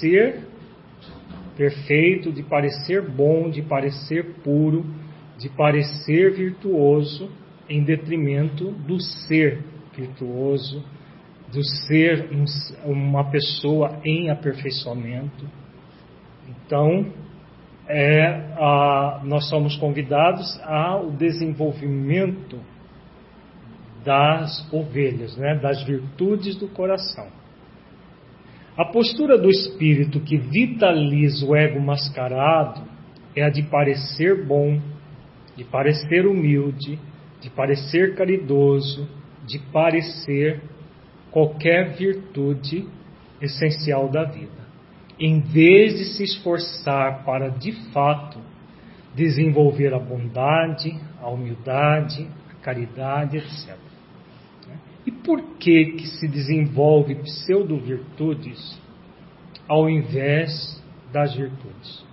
parecer perfeito, de parecer bom, de parecer puro, de parecer virtuoso, em detrimento do ser virtuoso, do ser uma pessoa em aperfeiçoamento. Então, nós somos convidados ao desenvolvimento das ovelhas, né, das virtudes do coração. A postura do espírito que vitaliza o ego mascarado é a de parecer bom, de parecer humilde, de parecer caridoso, de parecer qualquer virtude essencial da vida, em vez de se esforçar para, de fato, desenvolver a bondade, a humildade, a caridade, etc. E por que se desenvolve pseudo-virtudes ao invés das virtudes?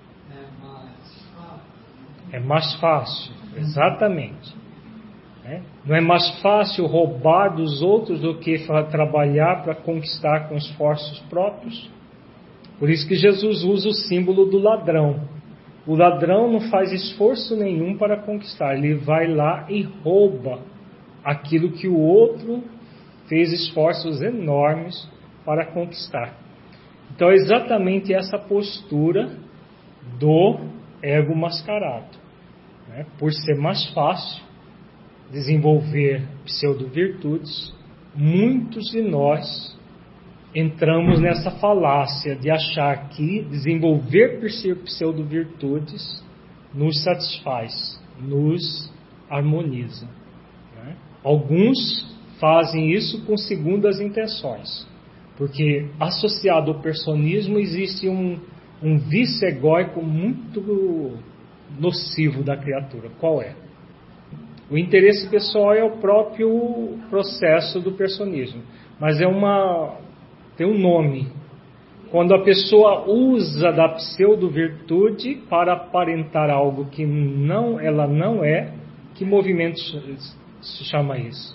É mais fácil, exatamente. Não é mais fácil roubar dos outros do que trabalhar para conquistar com esforços próprios? Por isso que Jesus usa o símbolo do ladrão. O ladrão não faz esforço nenhum para conquistar, ele vai lá e rouba aquilo que o outro fez esforços enormes para conquistar. Então é exatamente essa postura do ego mascarado, né? Por ser mais fácil desenvolver pseudo-virtudes, muitos de nós entramos nessa falácia de achar que desenvolver pseudo-virtudes nos satisfaz, nos harmoniza. Né? Alguns fazem isso com segundas intenções, porque associado ao personismo existe um vício egóico muito nocivo da criatura. Qual é? O interesse pessoal é o próprio processo do personismo, mas tem um nome. Quando a pessoa usa da pseudo-virtude para aparentar algo que ela não é, que movimento se chama isso?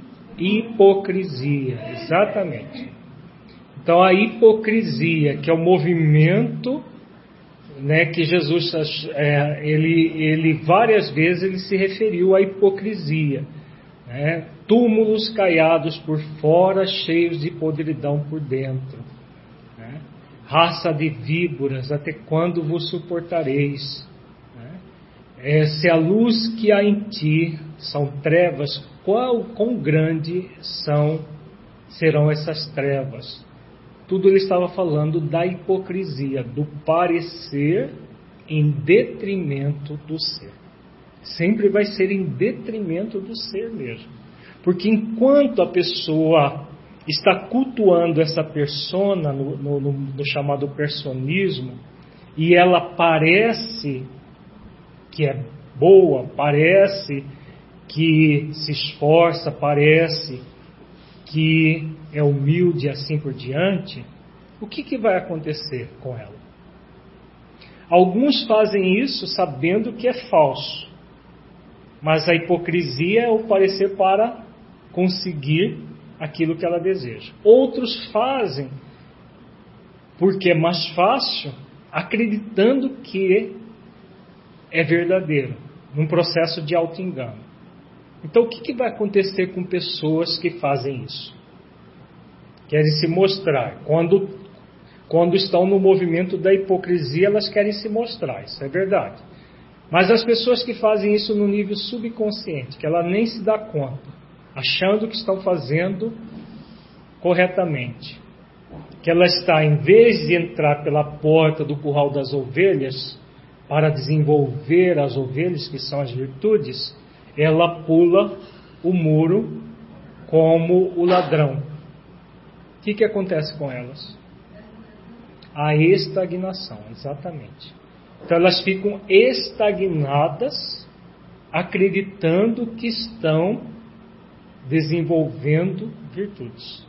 Hipocrisia, exatamente. Então a hipocrisia, que é o movimento, né, que Jesus, ele várias vezes ele se referiu à hipocrisia, né? Túmulos caiados por fora, cheios de podridão por dentro, né? Raça de víboras, até quando vos suportareis? Né? Se a luz que há em ti são trevas, quão grande serão essas trevas? Tudo ele estava falando da hipocrisia, do parecer em detrimento do ser. Sempre vai ser em detrimento do ser mesmo. Porque enquanto a pessoa está cultuando essa persona no chamado personismo, e ela parece que é boa, parece que se esforça, parece que é humilde e assim por diante, o que vai acontecer com ela? Alguns fazem isso sabendo que é falso, mas a hipocrisia é o parecer para conseguir aquilo que ela deseja. Outros fazem porque é mais fácil, acreditando que é verdadeiro, num processo de auto-engano. Então, o que vai acontecer com pessoas que fazem isso? Querem se mostrar. Quando estão no movimento da hipocrisia, elas querem se mostrar. Isso é verdade. Mas as pessoas que fazem isso no nível subconsciente, que ela nem se dá conta, achando que estão fazendo corretamente, que ela está, em vez de entrar pela porta do curral das ovelhas, para desenvolver as ovelhas, que são as virtudes, ela pula o muro como o ladrão. O que acontece com elas? A estagnação, exatamente. Então elas ficam estagnadas, acreditando que estão desenvolvendo virtudes.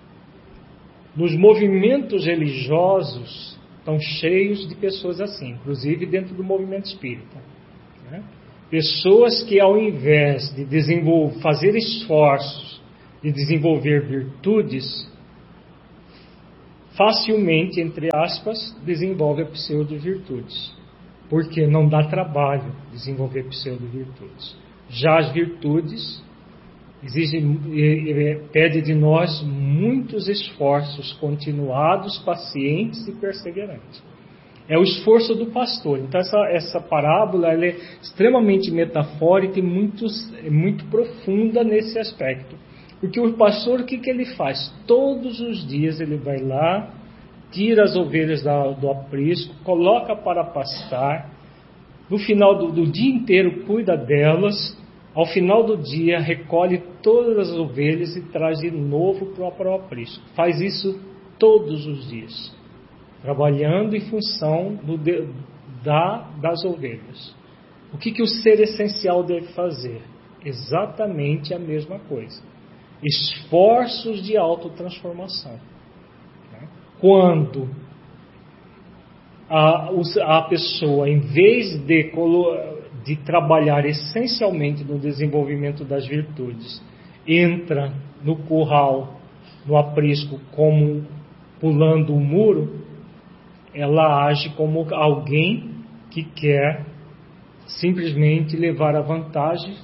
Nos movimentos religiosos estão cheios de pessoas assim, inclusive dentro do movimento espírita, né? Pessoas que, ao invés de fazer esforços de desenvolver virtudes, facilmente, entre aspas, desenvolve a pseudo-virtudes, porque não dá trabalho desenvolver pseudo-virtudes. Já as virtudes pede de nós muitos esforços continuados, pacientes e perseverantes. É o esforço do pastor. Então essa parábola ela é extremamente metafórica e muito profunda nesse aspecto. Porque o pastor, o que ele faz? Todos os dias ele vai lá, tira as ovelhas do aprisco, coloca para pastar, no final do dia inteiro cuida delas, ao final do dia recolhe todas as ovelhas e traz de novo para o aprisco. Faz isso todos os dias, trabalhando em função das ovelhas. O que o ser essencial deve fazer? Exatamente a mesma coisa. Esforços de autotransformação. Quando a pessoa, em vez de trabalhar essencialmente no desenvolvimento das virtudes, entra no curral, no aprisco, como pulando o muro, ela age como alguém que quer simplesmente levar a vantagem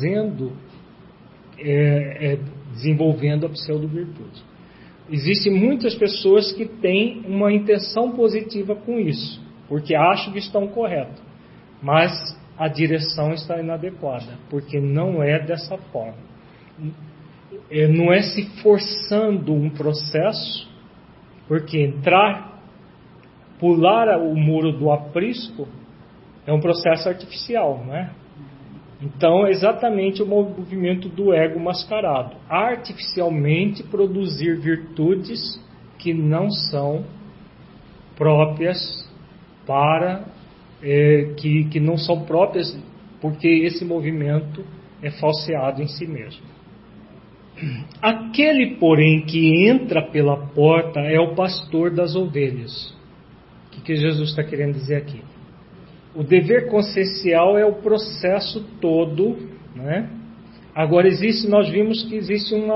desenvolvendo a pseudo-virtude. Existem muitas pessoas que têm uma intenção positiva com isso, porque acham que estão corretos, mas a direção está inadequada, porque não é dessa forma. Não é se forçando um processo, porque pular o muro do aprisco é um processo artificial, não é? Então, é exatamente o movimento do ego mascarado. Artificialmente produzir virtudes que não são próprias que não são próprias, porque esse movimento é falseado em si mesmo. Aquele, porém, que entra pela porta é o pastor das ovelhas. O que Jesus está querendo dizer aqui? O dever consciencial é o processo todo, né? Agora nós vimos que existe um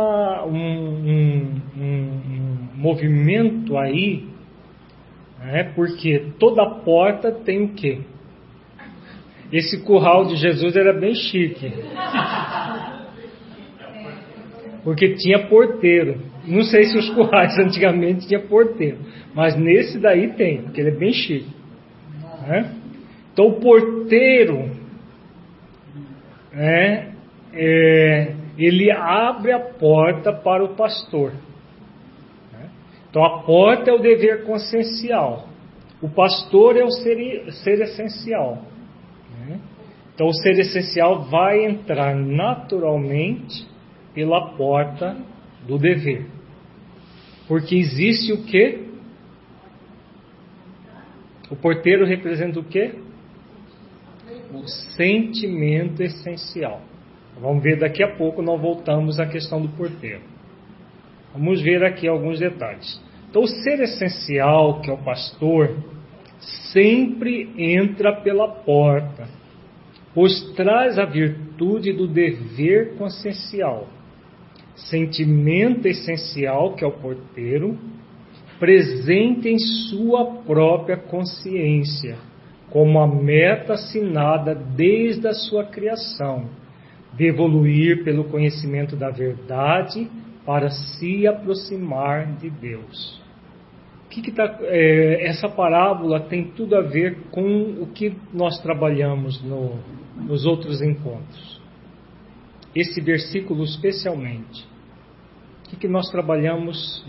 movimento aí, né? Porque toda porta tem o quê? Esse curral de Jesus era bem chique, porque tinha porteiro. Não sei se os currais antigamente tinha porteiro, mas nesse daí tem, porque ele é bem chique, né? Então o porteiro, ele abre a porta para o pastor. Então a porta é o dever consciencial, o pastor é o ser essencial. Então o ser essencial vai entrar naturalmente pela porta do dever, porque existe o quê? O porteiro representa o quê? O sentimento essencial. Vamos ver daqui a pouco, nós voltamos à questão do porteiro. Vamos ver aqui alguns detalhes. Então, o ser essencial, que é o pastor, sempre entra pela porta, pois traz a virtude do dever consciencial. Sentimento essencial, que é o porteiro, presente em sua própria consciência, como a meta assinada desde a sua criação, de evoluir pelo conhecimento da verdade para se aproximar de Deus. Essa parábola tem tudo a ver com o que nós trabalhamos nos outros encontros. Esse versículo especialmente. O que nós trabalhamos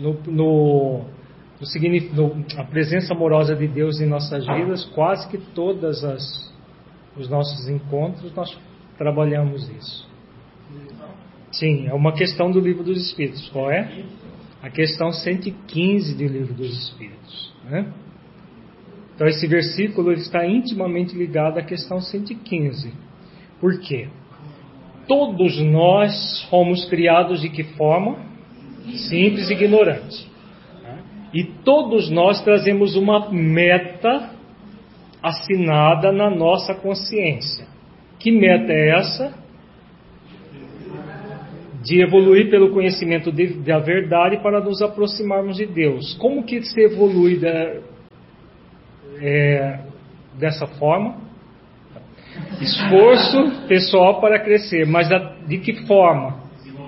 a presença amorosa de Deus em nossas vidas? Quase que todos os nossos encontros nós trabalhamos isso. Sim, é uma questão do Livro dos Espíritos. Qual é? A questão 115 do Livro dos Espíritos, né? Então esse versículo está intimamente ligado à questão 115. Por quê? Todos nós fomos criados de que forma? Simples e ignorante. E todos nós trazemos uma meta assinada na nossa consciência. Que meta é essa? de evoluir pelo conhecimento da verdade para nos aproximarmos de Deus. Como que se evolui dessa forma? Esforço pessoal para crescer, mas de que forma?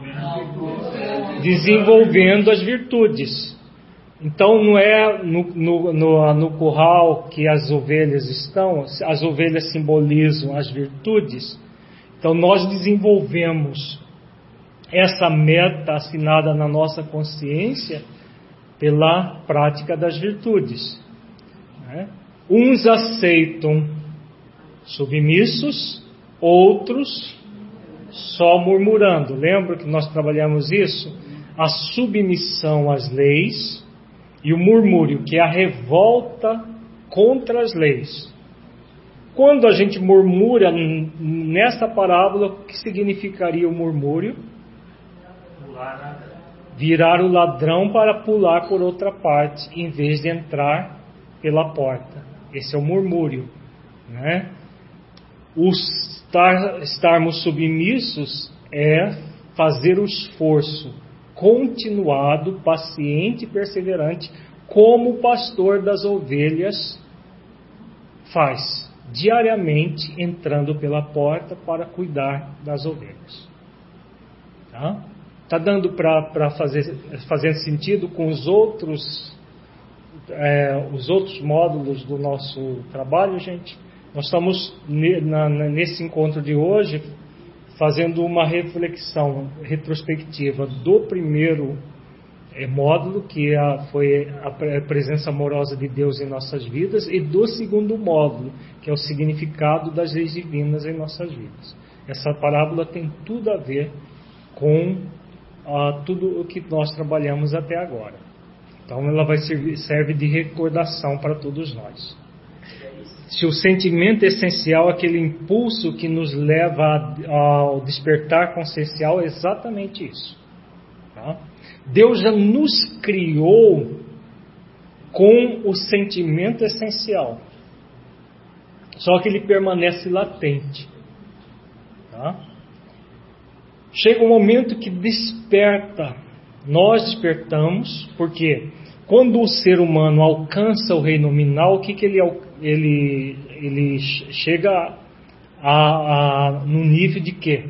Desenvolvendo as virtudes. Então não é no curral que as ovelhas estão, as ovelhas simbolizam as virtudes. Então nós desenvolvemos essa meta assinada na nossa consciência pela prática das virtudes. Uns aceitam submissos, outros só murmurando. Lembra que nós trabalhamos isso? A submissão às leis e o murmúrio, que é a revolta contra as leis. Quando a gente murmura nesta parábola, o que significaria o murmúrio? Virar o ladrão para pular por outra parte, em vez de entrar pela porta. Esse é o murmúrio, né? Estarmos submissos é fazer o esforço continuado, paciente e perseverante, como o pastor das ovelhas faz, diariamente entrando pela porta para cuidar das ovelhas. Tá dando para fazer sentido com os outros módulos do nosso trabalho, gente? Nós estamos nesse encontro de hoje fazendo uma reflexão retrospectiva do primeiro módulo, que foi a presença amorosa de Deus em nossas vidas, e do segundo módulo, que é o significado das leis divinas em nossas vidas. Essa parábola tem tudo a ver com tudo o que nós trabalhamos até agora. Então ela serve de recordação para todos nós. Se o sentimento essencial é aquele impulso que nos leva ao despertar consciencial, é exatamente isso. Tá? Deus já nos criou com o sentimento essencial, só que ele permanece latente. Tá? Chega um momento que desperta, nós despertamos, porque quando o ser humano alcança o reino nominal, o que ele chega no nível de quê?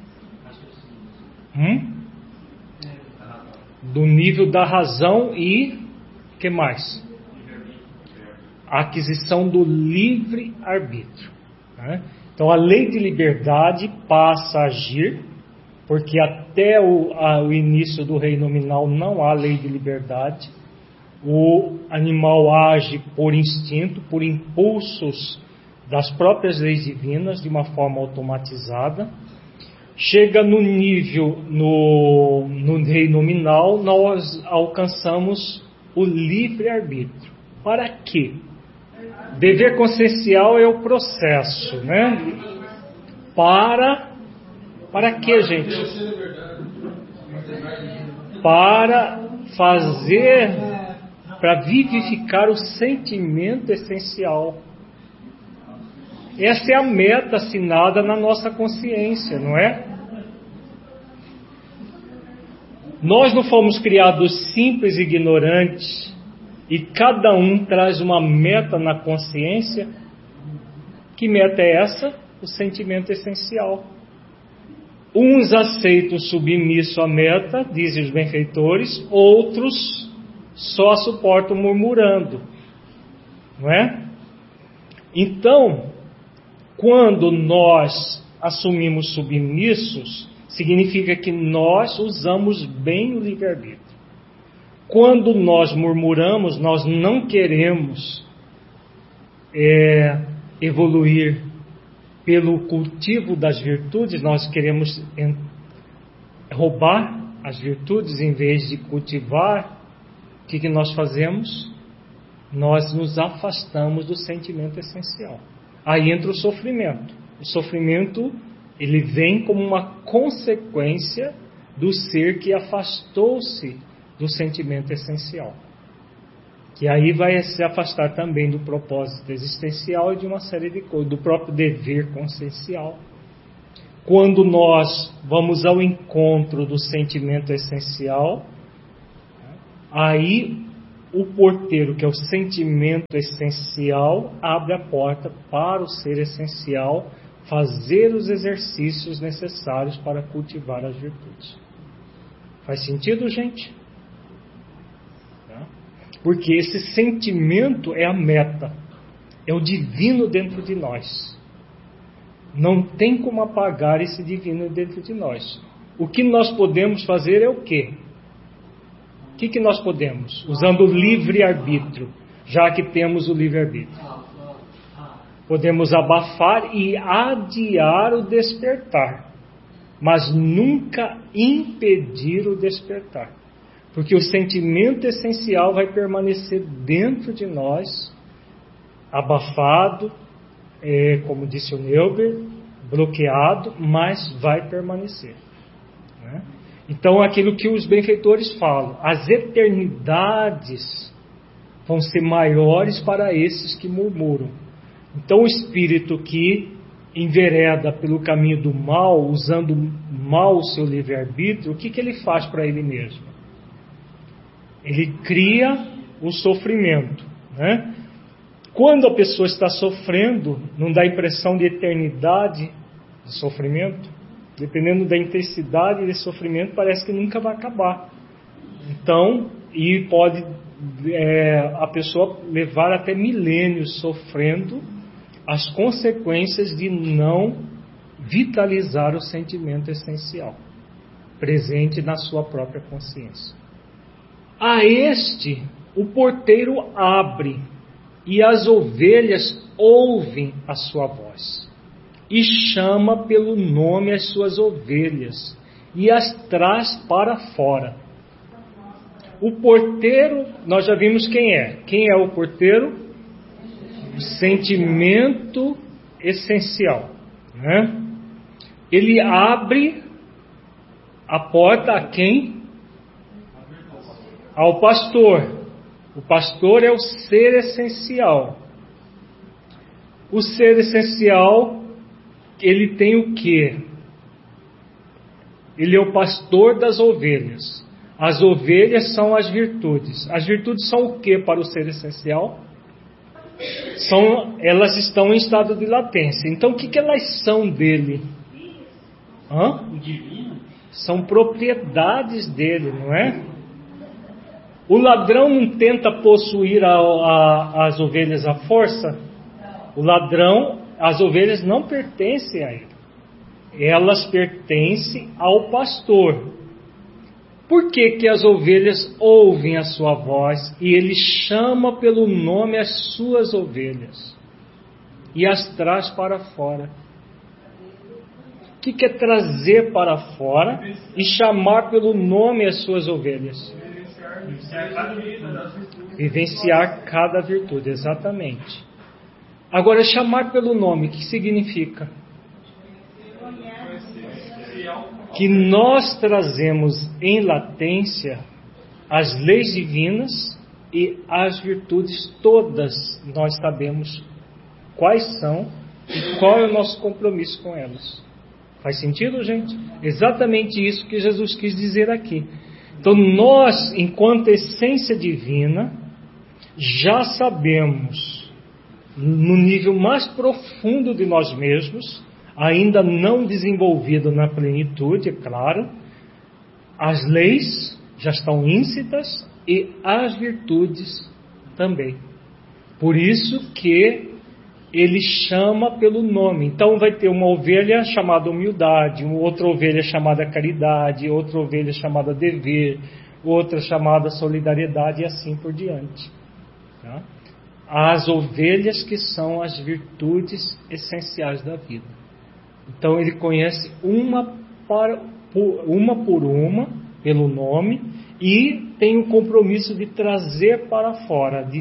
Do nível da razão e o que mais? A aquisição do livre-arbítrio. Né? Então a lei de liberdade passa a agir, porque até o início do reino nominal não há lei de liberdade. O animal age por instinto, por impulsos das próprias leis divinas, de uma forma automatizada. Chega no nível, no reino nominal, nós alcançamos o livre-arbítrio. Para quê? Dever consciencial é o processo, né? Para quê, gente? Para vivificar o sentimento essencial. Essa é a meta assinada na nossa consciência, não é? Nós não fomos criados simples e ignorantes, e cada um traz uma meta na consciência. Que meta é essa? O sentimento essencial. Uns aceitam submisso à meta, dizem os benfeitores, outros só suportam murmurando, não é? Então, quando nós assumimos submissos, significa que nós usamos bem o livre-arbítrio. Quando nós murmuramos, nós não queremos evoluir pelo cultivo das virtudes, nós queremos roubar as virtudes em vez de cultivar. O que nós fazemos? Nós nos afastamos do sentimento essencial. Aí entra o sofrimento. O sofrimento, ele vem como uma consequência do ser que afastou-se do sentimento essencial. Que aí vai se afastar também do propósito existencial e de uma série de coisas, do próprio dever consciencial. quando nós vamos ao encontro do sentimento essencial, aí o porteiro, que é o sentimento essencial, abre a porta para o ser essencial fazer os exercícios necessários para cultivar as virtudes. Faz sentido, gente? Porque esse sentimento é a meta, é o divino dentro de nós. Não tem como apagar esse divino dentro de nós. O que nós podemos fazer é o quê? O que nós podemos? Usando o livre-arbítrio, já que temos o livre-arbítrio. Podemos abafar e adiar o despertar, mas nunca impedir o despertar. Porque o sentimento essencial vai permanecer dentro de nós, abafado, como disse o Neuber, bloqueado, mas vai permanecer. Né? Então, aquilo que os benfeitores falam, as eternidades vão ser maiores para esses que murmuram. Então, o espírito que envereda pelo caminho do mal, usando mal o seu livre-arbítrio, o que ele faz para ele mesmo? Ele cria o sofrimento, né? Quando a pessoa está sofrendo, não dá impressão de eternidade de sofrimento? Dependendo da intensidade desse sofrimento, parece que nunca vai acabar. Então, e pode a pessoa levar até milênios sofrendo as consequências de não vitalizar o sentimento essencial presente na sua própria consciência. A este, o porteiro abre e as ovelhas ouvem a sua voz e chama pelo nome as suas ovelhas e as traz para fora. O porteiro, nós já vimos quem é. Quem é o porteiro? O sentimento essencial, né? Ele abre a porta a quem? Ao pastor. O pastor é o ser essencial. O ser essencial, ele tem o quê? Ele é o pastor das ovelhas. As ovelhas são as virtudes. As virtudes são o quê para o ser essencial? Elas estão em estado de latência. Então, o que elas são dele? São propriedades dele, não é? O ladrão não tenta possuir as ovelhas à força. O ladrão, as ovelhas não pertencem a ele. Elas pertencem ao pastor. Por que as ovelhas ouvem a sua voz e ele chama pelo nome as suas ovelhas e as traz para fora? O que é trazer para fora e chamar pelo nome as suas ovelhas? Vivenciar cada virtude, exatamente. Agora, chamar pelo nome, o que significa? Que nós trazemos em latência as leis divinas e as virtudes todas, nós sabemos quais são e qual é o nosso compromisso com elas. Faz sentido, gente? Exatamente isso que Jesus quis dizer aqui. Então nós, enquanto essência divina, já sabemos, no nível mais profundo de nós mesmos, ainda não desenvolvido na plenitude, é claro, as leis já estão íncitas e as virtudes também. Por isso que ele chama pelo nome. Então vai ter uma ovelha chamada humildade, outra ovelha chamada caridade, outra ovelha chamada dever, outra chamada solidariedade e assim por diante. Tá? As ovelhas que são as virtudes essenciais da vida. Então ele conhece uma por uma, pelo nome, e tem o compromisso de trazer para fora, de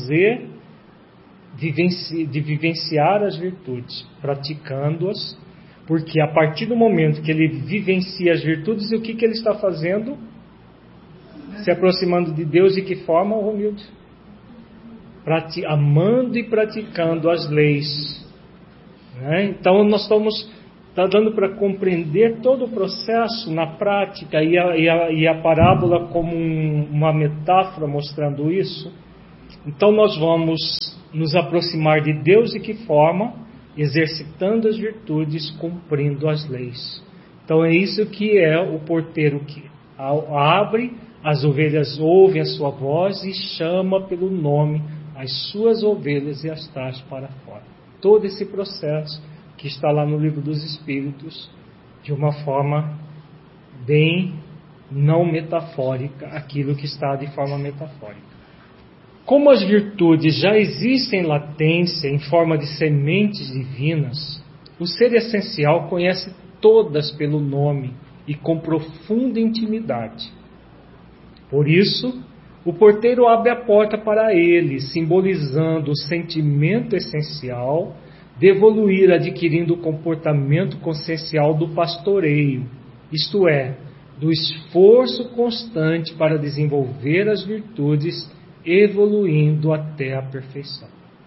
vivenciar as virtudes, praticando-as, porque a partir do momento que ele vivencia as virtudes, o que ele está fazendo? Se aproximando de Deus. De que forma, Romildo? Amando e praticando as leis. Né? Então nós estamos Está dando para compreender todo o processo na prática e a parábola como uma metáfora mostrando isso? Então nós vamos nos aproximar de Deus de que forma? Exercitando as virtudes, cumprindo as leis. Então é isso que é o porteiro que abre, as ovelhas ouvem a sua voz e chama pelo nome as suas ovelhas e as traz para fora. Todo esse processo que está lá no Livro dos Espíritos, de uma forma bem não metafórica, aquilo que está de forma metafórica. Como as virtudes já existem em latência em forma de sementes divinas, o ser essencial conhece todas pelo nome e com profunda intimidade. Por isso, o porteiro abre a porta para ele, simbolizando o sentimento essencial de evoluir adquirindo o comportamento consciencial do pastoreio, isto é, do esforço constante para desenvolver as virtudes, evoluindo até a perfeição.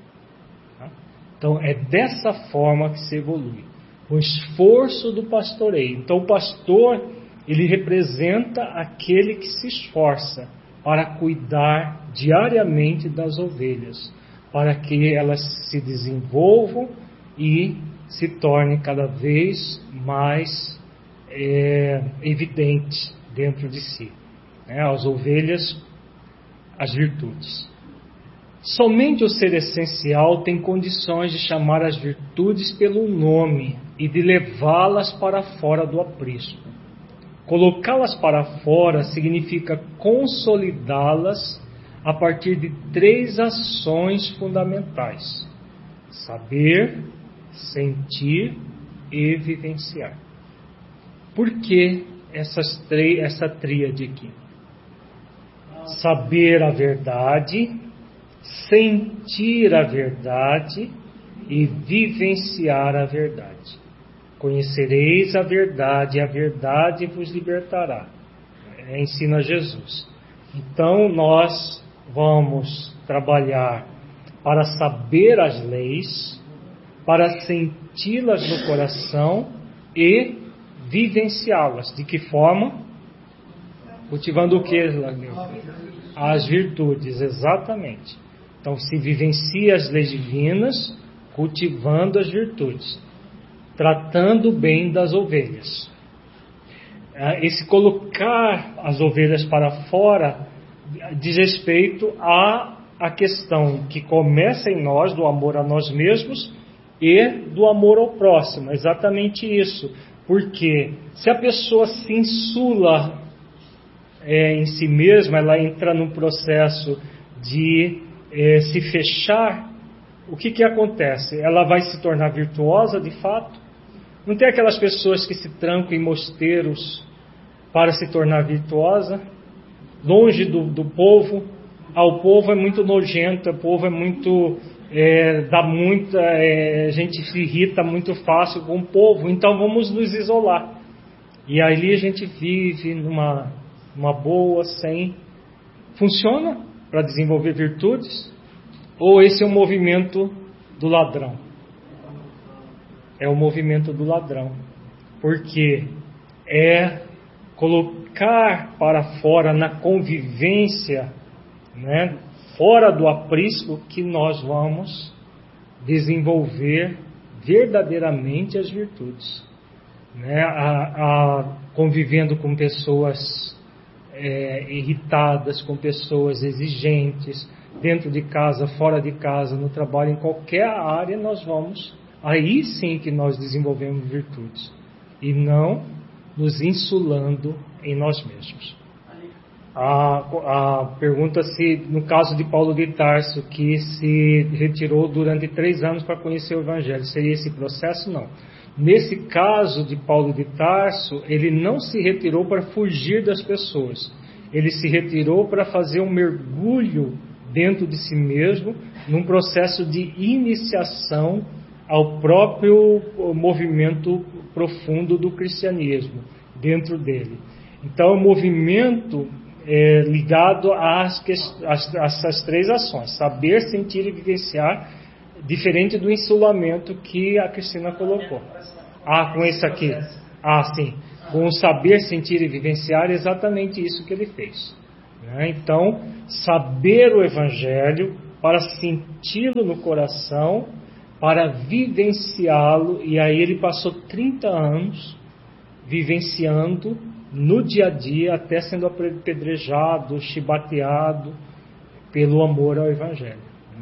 Então, é dessa forma que se evolui, o esforço do pastoreio. Então, o pastor, ele representa aquele que se esforça para cuidar diariamente das ovelhas, para que elas se desenvolvam e se tornem cada vez mais evidentes dentro de si. As ovelhas, as virtudes. Somente o ser essencial tem condições de chamar as virtudes pelo nome e de levá-las para fora do aprisco. Colocá-las para fora significa consolidá-las a partir de 3 ações fundamentais: saber, sentir e vivenciar. Por que essa tríade aqui? Saber a verdade, sentir a verdade e vivenciar a verdade. Conhecereis a verdade vos libertará. Ensina Jesus. Então nós vamos trabalhar para saber as leis, para senti-las no coração e vivenciá-las. De que forma? Cultivando o que? As virtudes, exatamente. Então se vivencia as leis divinas, cultivando as virtudes, tratando bem das ovelhas. Esse colocar as ovelhas para fora diz respeito à questão que começa em nós, do amor a nós mesmos e do amor ao próximo. Exatamente isso. Porque se a pessoa se insula em si mesma, ela entra num processo de se fechar, o que acontece? Ela vai se tornar virtuosa de fato? Não tem aquelas pessoas que se trancam em mosteiros para se tornar virtuosa, longe do povo? O povo é muito nojento, o povo é muito... a gente se irrita muito fácil com o povo, então vamos nos isolar. E ali a gente vive numa boa, sem... Funciona para desenvolver virtudes? Ou esse é um movimento do ladrão? É o movimento do ladrão, porque é colocar para fora na convivência, fora do aprisco, que nós vamos desenvolver verdadeiramente as virtudes, convivendo com pessoas irritadas, com pessoas exigentes, dentro de casa, fora de casa, no trabalho, em qualquer área nós vamos... Aí sim que nós desenvolvemos virtudes, e não nos insulando em nós mesmos. A pergunta se, no caso de Paulo de Tarso, que se retirou durante 3 anos para conhecer o Evangelho, seria esse processo? Não. Nesse caso de Paulo de Tarso, ele não se retirou para fugir das pessoas. Ele se retirou para fazer um mergulho dentro de si mesmo, num processo de iniciação ao próprio movimento profundo do cristianismo dentro dele. Então, o movimento é ligado a essas 3 ações: saber, sentir e vivenciar, diferente do insulamento que a Cristina colocou. Com esse aqui. Sim. Com o saber, sentir e vivenciar, é exatamente isso que ele fez. Então, saber o Evangelho para senti-lo no coração, para vivenciá-lo, e aí ele passou 30 anos vivenciando no dia a dia, até sendo apedrejado, chibateado pelo amor ao Evangelho.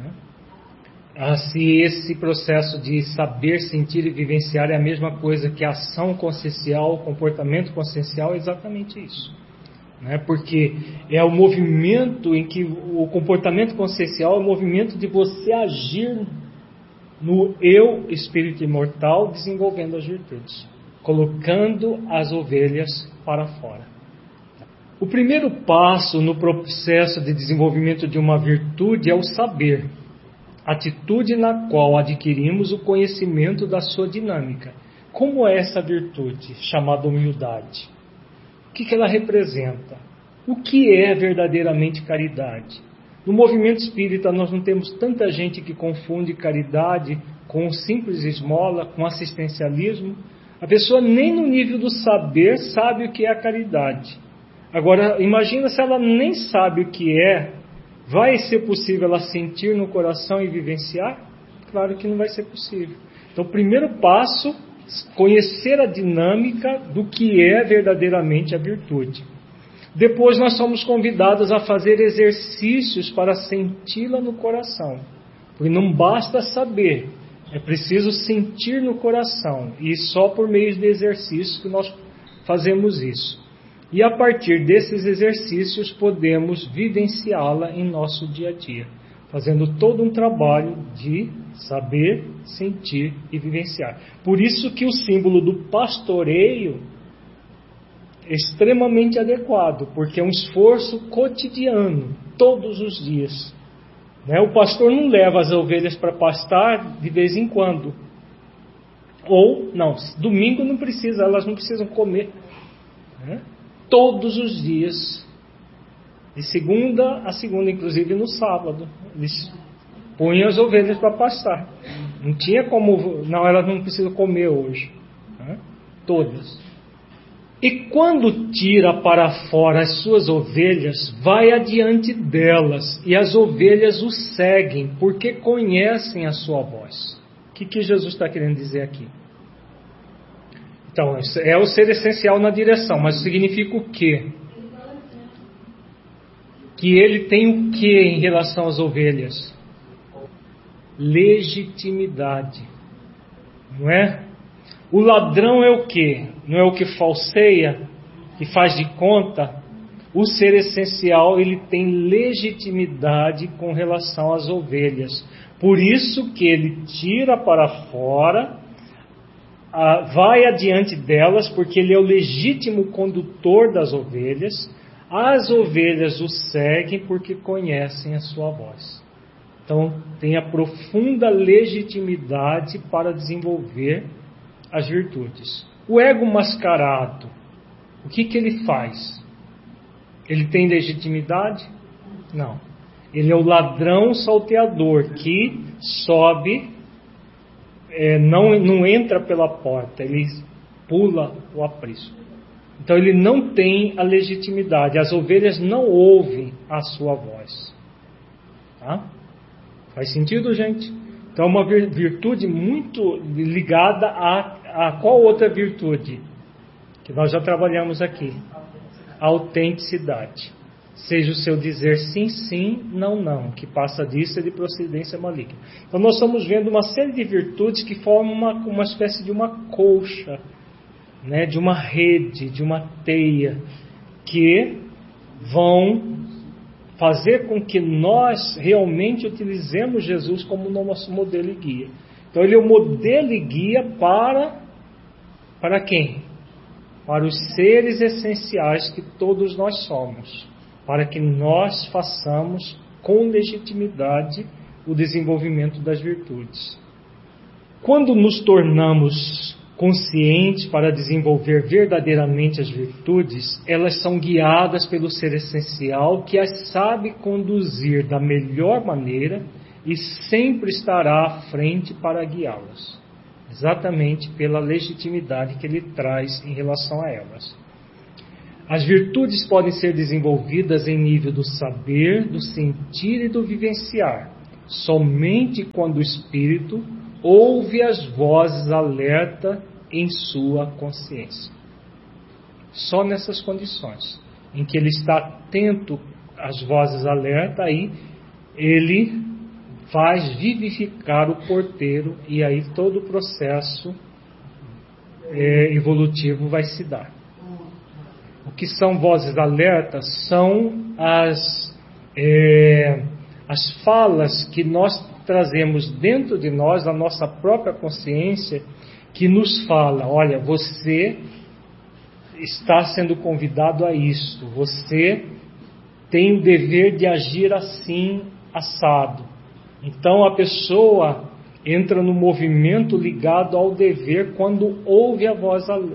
Se esse processo de saber, sentir e vivenciar é a mesma coisa que a ação consciencial, o comportamento consciencial, é exatamente isso. Porque é o movimento em que o comportamento consciencial é o movimento de você agir no eu, espírito imortal, desenvolvendo as virtudes, colocando as ovelhas para fora. O primeiro passo no processo de desenvolvimento de uma virtude é o saber, atitude na qual adquirimos o conhecimento da sua dinâmica. Como é essa virtude, chamada humildade? O que ela representa? O que é verdadeiramente caridade? No movimento espírita nós não temos tanta gente que confunde caridade com simples esmola, com assistencialismo. A pessoa nem no nível do saber sabe o que é a caridade. Agora, imagina se ela nem sabe o que é, vai ser possível ela sentir no coração e vivenciar? Claro que não vai ser possível. Então, o primeiro passo, conhecer a dinâmica do que é verdadeiramente a virtude. Depois nós somos convidados a fazer exercícios para senti-la no coração. Porque não basta saber, é preciso sentir no coração. E só por meio de exercícios que nós fazemos isso. E a partir desses exercícios podemos vivenciá-la em nosso dia a dia, fazendo todo um trabalho de saber, sentir e vivenciar. Por isso que o símbolo do pastoreio é extremamente adequado, porque é um esforço cotidiano, todos os dias. O pastor não leva as ovelhas para pastar de vez em quando. Ou, não, domingo não precisa, elas não precisam comer. Todos os dias, de segunda a segunda, inclusive no sábado, eles punham as ovelhas para pastar. Não tinha como, não, elas não precisam comer hoje. Todas. E quando tira para fora as suas ovelhas, vai adiante delas, e as ovelhas o seguem, porque conhecem a sua voz. O que Jesus está querendo dizer aqui? Então, é o ser essencial na direção, mas significa o quê? Que ele tem o quê em relação às ovelhas? Legitimidade. Não é? O ladrão é o quê? Não é o que falseia, que faz de conta? O ser essencial, ele tem legitimidade com relação às ovelhas. Por isso que ele tira para fora, vai adiante delas, porque ele é o legítimo condutor das ovelhas. As ovelhas o seguem porque conhecem a sua voz. Então, tem a profunda legitimidade para desenvolver as virtudes. O ego mascarado, o que ele faz? Ele tem legitimidade? Não. Ele é o ladrão salteador que sobe, não entra pela porta, ele pula o aprisco. Então ele não tem a legitimidade, as ovelhas não ouvem a sua voz. Tá? Faz sentido, gente? Então é uma virtude muito ligada a qual outra virtude? Que nós já trabalhamos aqui. A autenticidade. Seja o seu dizer sim, sim, não, não, que passa disso é de procedência maligna. Então nós estamos vendo uma série de virtudes que formam uma espécie de uma colcha, né, de uma rede, de uma teia, que vão fazer com que nós realmente utilizemos Jesus como nosso modelo e guia. Então ele é o modelo e guia para quem? Para os seres essenciais que todos nós somos, para que nós façamos com legitimidade o desenvolvimento das virtudes. Quando nos tornamos conscientes para desenvolver verdadeiramente as virtudes, elas são guiadas pelo ser essencial que as sabe conduzir da melhor maneira e sempre estará à frente para guiá-las. exatamente pela legitimidade que ele traz em relação a elas. As virtudes podem ser desenvolvidas em nível do saber, do sentir e do vivenciar, somente quando o espírito ouve as vozes alerta em sua consciência. Só nessas condições, em que ele está atento às vozes alerta, aí ele faz vivificar o porteiro e aí todo o processo evolutivo vai se dar. O que são vozes alertas? São as falas que nós trazemos dentro de nós, da nossa própria consciência, que nos fala: olha, você está sendo convidado a isto, você tem o dever de agir assim, assado. Então a pessoa entra no movimento ligado ao dever quando ouve as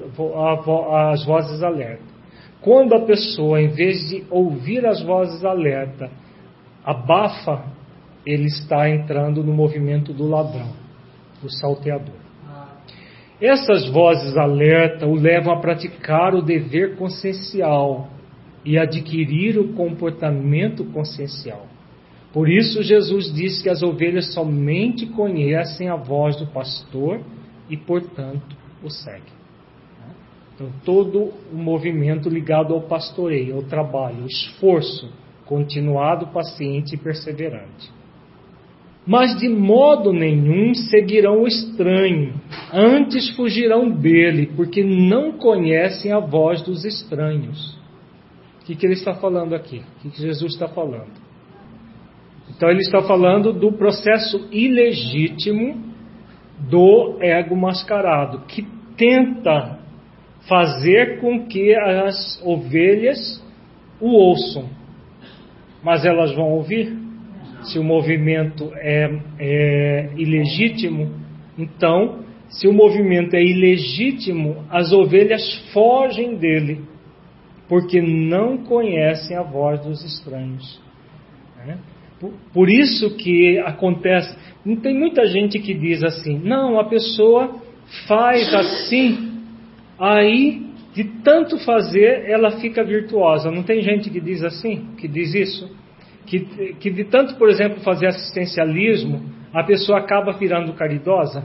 vozes alerta. Quando a pessoa, em vez de ouvir as vozes alerta, abafa, ele está entrando no movimento do ladrão, do salteador. Essas vozes alerta o levam a praticar o dever consciencial e adquirir o comportamento consciencial. Por isso Jesus disse que as ovelhas somente conhecem a voz do pastor e, portanto, o seguem. Então, todo o movimento ligado ao pastoreio, ao trabalho, ao esforço continuado, paciente e perseverante. Mas de modo nenhum seguirão o estranho, antes fugirão dele, porque não conhecem a voz dos estranhos. O que ele está falando aqui? O que Jesus está falando? Então ele está falando do processo ilegítimo do ego mascarado, que tenta fazer com que as ovelhas o ouçam. Mas elas vão ouvir? Se o movimento é ilegítimo, então, se o movimento é ilegítimo, as ovelhas fogem dele, porque não conhecem a voz dos estranhos. Por isso que acontece, tem muita gente que diz assim: não, a pessoa faz assim, aí de tanto fazer ela fica virtuosa. Não tem gente que diz assim, que diz isso? Que de tanto, por exemplo, fazer assistencialismo, a pessoa acaba virando caridosa?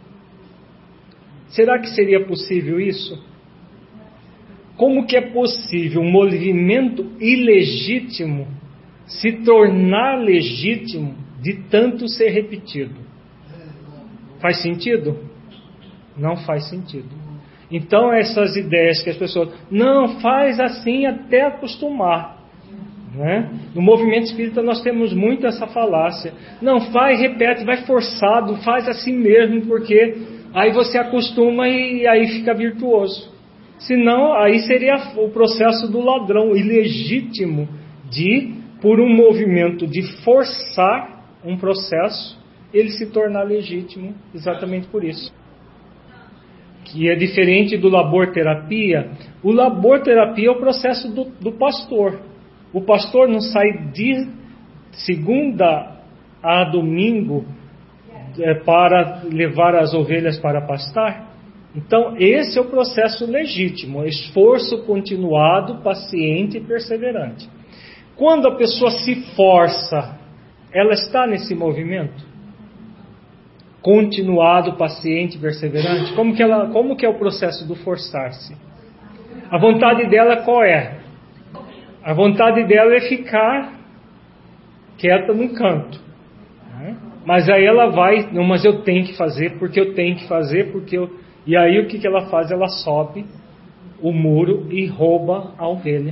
Será que seria possível isso? Como que é possível um movimento ilegítimo se tornar legítimo de tanto ser repetido? Faz sentido? Não faz sentido. Então essas ideias que as pessoas, não, faz assim até acostumar. No movimento espírita nós temos muito essa falácia. Não, faz, repete, vai forçado, faz assim mesmo, porque aí você acostuma e aí fica virtuoso. Senão, aí seria o processo do ladrão, ilegítimo, por um movimento de forçar um processo, ele se tornar legítimo, exatamente por isso. Que é diferente do labor-terapia. O labor-terapia é o processo do pastor. O pastor não sai de segunda a domingo para levar as ovelhas para pastar. Então, esse é o processo legítimo, esforço continuado, paciente e perseverante. Quando a pessoa se força, ela está nesse movimento? Continuado, paciente e perseverante? Como que é o processo do forçar-se? A vontade dela qual é? A vontade dela é ficar quieta num canto. Mas aí ela vai, não, mas eu tenho que fazer, porque eu tenho que fazer, porque eu... E aí o que ela faz? Ela sobe o muro e rouba a ovelha.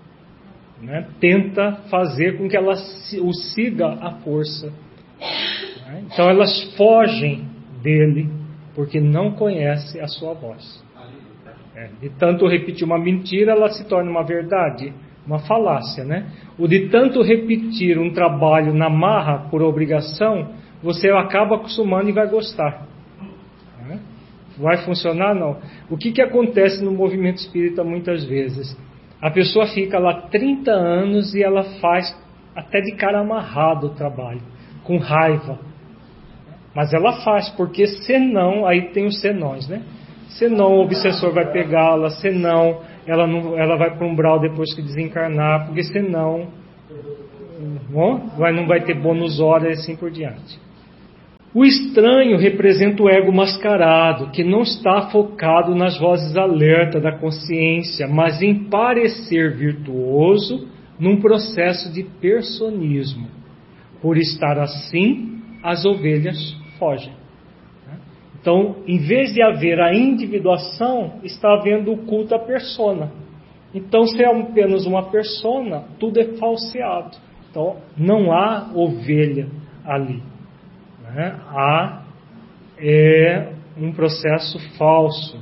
Tenta fazer com que ela o siga à força. Então elas fogem dele, porque não conhecem a sua voz. De tanto repetir uma mentira, ela se torna uma verdade. Uma falácia, O de tanto repetir um trabalho na marra por obrigação, você acaba acostumando e vai gostar. Vai funcionar? Não. O que acontece no movimento espírita muitas vezes? A pessoa fica lá 30 anos e ela faz até de cara amarrado o trabalho, com raiva. Mas ela faz, porque senão, aí tem os senões, né? Senão o obsessor vai pegá-la, senão ela vai para um umbral depois que desencarnar, porque senão não vai ter bônus hora e assim por diante. O estranho representa o ego mascarado, que não está focado nas vozes alerta da consciência, mas em parecer virtuoso num processo de personismo. Por estar assim, as ovelhas fogem. Então, em vez de haver a individuação, está havendo o culto à persona. Então, se é apenas uma persona, tudo é falseado. Então, não há ovelha ali. Há um processo falso.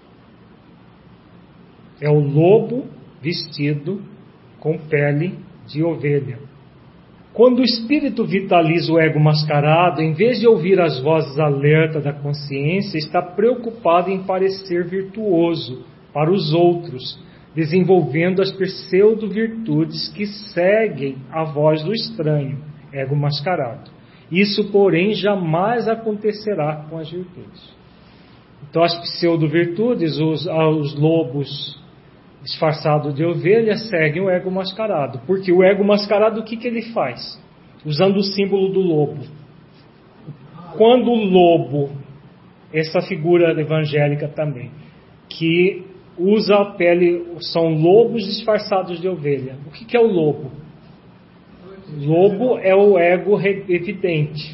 É o lobo vestido com pele de ovelha. Quando o espírito vitaliza o ego mascarado, em vez de ouvir as vozes alerta da consciência, está preocupado em parecer virtuoso para os outros, desenvolvendo as pseudo-virtudes que seguem a voz do estranho, ego mascarado. Isso, porém, jamais acontecerá com as virtudes. Então, as pseudo-virtudes, os lobos disfarçados de ovelha, seguem o ego mascarado. Porque o ego mascarado, o que ele faz? Usando o símbolo do lobo. Quando o lobo, essa figura evangélica também, que usa a pele, são lobos disfarçados de ovelha. O que é o lobo? Lobo é o ego evidente.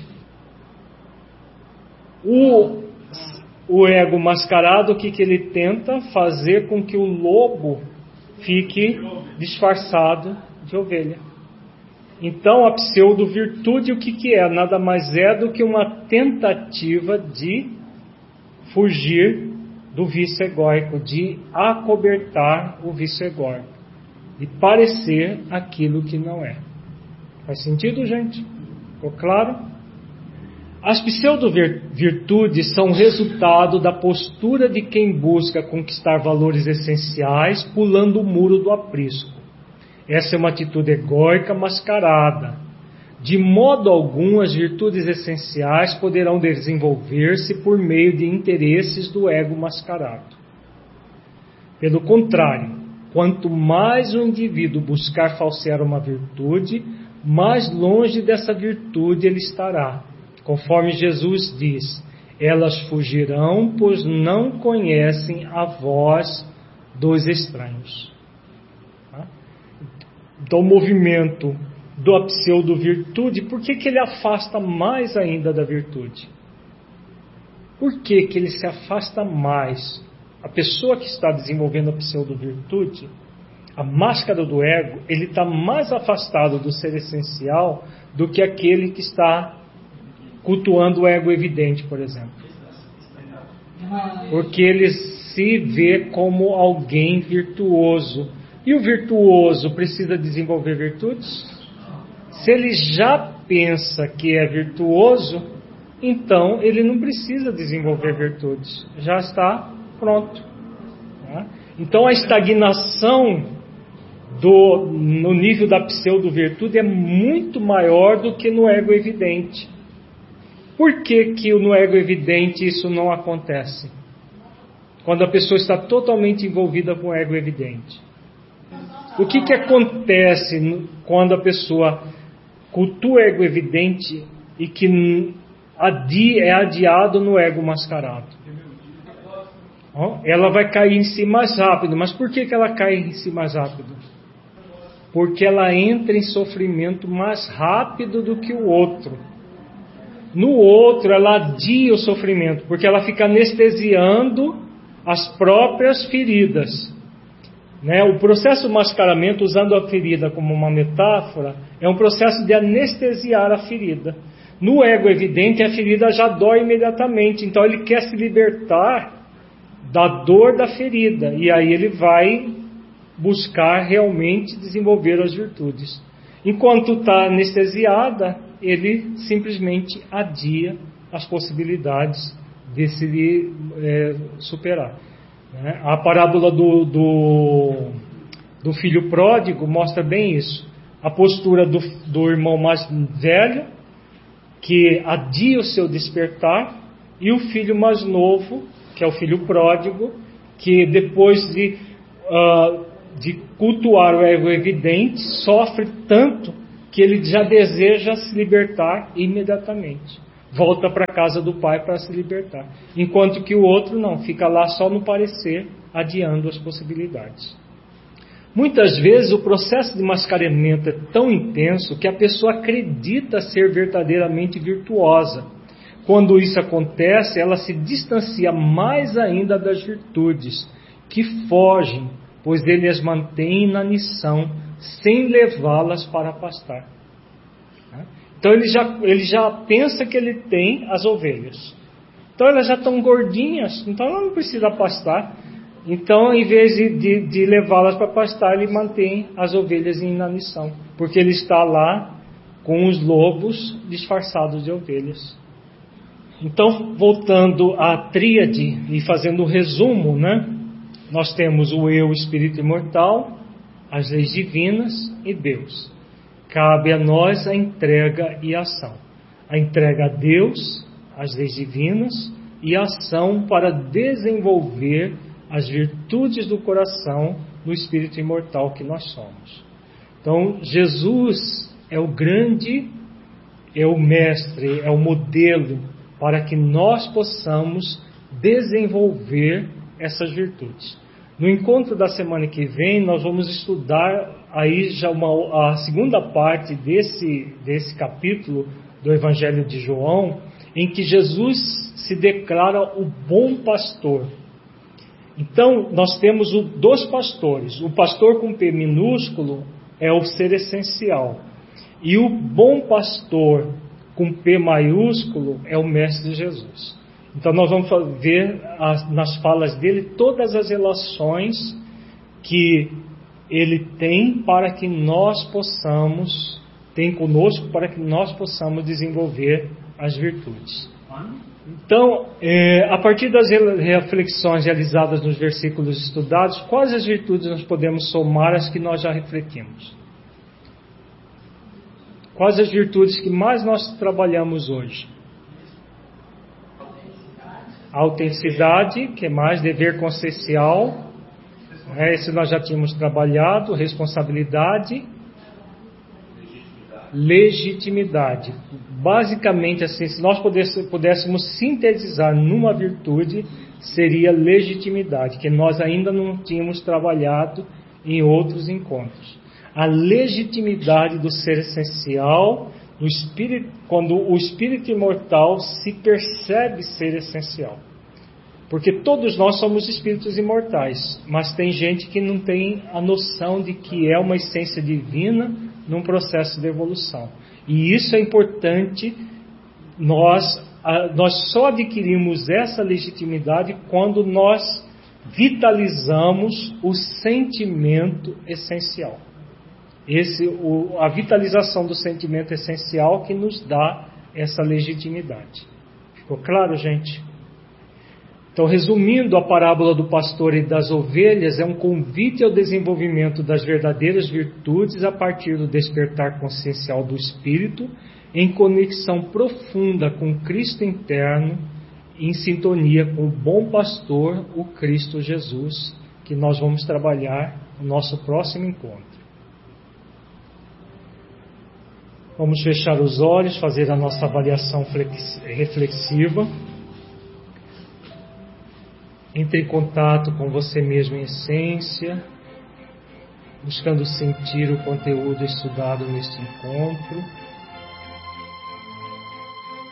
O ego mascarado, o que ele tenta? Fazer com que o lobo fique disfarçado de ovelha. Então, a pseudo-virtude, o que é? Nada mais é do que uma tentativa de fugir do vício egóico, de acobertar o vício egóico, de parecer aquilo que não é. Faz sentido, gente? Ficou claro? As pseudo-virtudes são resultado da postura de quem busca conquistar valores essenciais, pulando o muro do aprisco. Essa é uma atitude egóica mascarada. De modo algum, as virtudes essenciais poderão desenvolver-se por meio de interesses do ego mascarado. Pelo contrário, quanto mais o indivíduo buscar falsear uma virtude, mais longe dessa virtude ele estará. Conforme Jesus diz, elas fugirão, pois não conhecem a voz dos estranhos. Então, o movimento da pseudo-virtude, por que ele afasta mais ainda da virtude? Por que ele se afasta mais? A pessoa que está desenvolvendo a pseudo-virtude, a máscara do ego, ele está mais afastado do ser essencial do que aquele que está cultuando o ego evidente, por exemplo. Porque ele se vê como alguém virtuoso. E o virtuoso precisa desenvolver virtudes? Se ele já pensa que é virtuoso, então ele não precisa desenvolver virtudes. Já está pronto. Então a estagnação no nível da pseudo-virtude é muito maior do que no ego evidente. Por que no ego evidente isso não acontece? Quando a pessoa está totalmente envolvida com o ego evidente. O que acontece quando a pessoa cultua o ego evidente e que é adiado no ego mascarado? Ela vai cair em si mais rápido. Mas por que ela cai em si mais rápido? Porque ela entra em sofrimento mais rápido do que o outro. No outro, ela adia o sofrimento, porque ela fica anestesiando as próprias feridas. O processo do mascaramento, usando a ferida como uma metáfora, é um processo de anestesiar a ferida. No ego evidente, a ferida já dói imediatamente, então ele quer se libertar da dor da ferida, e aí ele vai buscar realmente desenvolver as virtudes. Enquanto está anestesiada, ele simplesmente adia as possibilidades de se superar. A parábola do filho pródigo mostra bem isso. A postura do irmão mais velho, que adia o seu despertar, e o filho mais novo, que é o filho pródigo, que depois de cultuar o ego evidente, sofre tanto que ele já deseja se libertar imediatamente. Volta para a casa do pai para se libertar. Enquanto que o outro não, fica lá só no parecer, adiando as possibilidades. Muitas vezes o processo de mascaramento é tão intenso que a pessoa acredita ser verdadeiramente virtuosa. Quando isso acontece, ela se distancia mais ainda das virtudes, que fogem, pois ele as mantém na missão, sem levá-las para pastar. Então ele já pensa que ele tem as ovelhas. Então elas já estão gordinhas, então ela não precisa pastar. Então, em vez de levá-las para pastar, ele mantém as ovelhas em inanição, porque ele está lá com os lobos disfarçados de ovelhas. Então, voltando à tríade e fazendo o resumo, né? Nós temos o eu, espírito imortal, as leis divinas e Deus. Cabe a nós a entrega e a ação. A entrega a Deus, as leis divinas, e a ação para desenvolver as virtudes do coração no espírito imortal que nós somos. Então, Jesus é o grande, é o mestre, é o modelo para que nós possamos desenvolver essas virtudes. No encontro da semana que vem, nós vamos estudar aí já a segunda parte desse capítulo do Evangelho de João, em que Jesus se declara o bom pastor. Então, nós temos dois pastores. O pastor com P minúsculo é o ser essencial. E o bom pastor com P maiúsculo é o Mestre Jesus. Então, nós vamos ver nas falas dele todas as relações que ele tem para que nós possamos, tem conosco para que nós possamos desenvolver as virtudes. Então, a partir das reflexões realizadas nos versículos estudados, quais as virtudes nós podemos somar às que nós já refletimos? Quais as virtudes que mais nós trabalhamos hoje? A autenticidade, que é mais dever consciencial, esse nós já tínhamos trabalhado. Responsabilidade, legitimidade. Basicamente, assim, se nós pudéssemos sintetizar numa virtude, seria legitimidade, que nós ainda não tínhamos trabalhado em outros encontros. A legitimidade do ser essencial, do espírito, quando o espírito imortal se percebe ser essencial. Porque todos nós somos espíritos imortais, mas tem gente que não tem a noção de que é uma essência divina num processo de evolução. E isso é importante, nós só adquirimos essa legitimidade quando nós vitalizamos o sentimento essencial. A vitalização do sentimento essencial que nos dá essa legitimidade. Ficou claro, gente? Então, resumindo, a parábola do pastor e das ovelhas é um convite ao desenvolvimento das verdadeiras virtudes a partir do despertar consciencial do espírito, em conexão profunda com o Cristo interno, em sintonia com o bom pastor, o Cristo Jesus, que nós vamos trabalhar no nosso próximo encontro. Vamos fechar os olhos, fazer a nossa avaliação reflexiva. Entre em contato com você mesmo em essência, buscando sentir o conteúdo estudado neste encontro.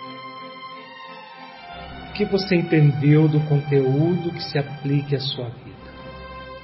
O que você entendeu do conteúdo que se aplique à sua vida?